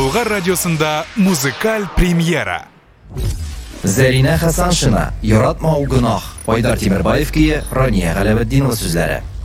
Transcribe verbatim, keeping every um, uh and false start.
Болгар радиосында музыкаль премьера. Зарина Хасаншина, Яратма ул гынах. Айдар Тимербаев кие, Рания Галәветдинова сүзләре.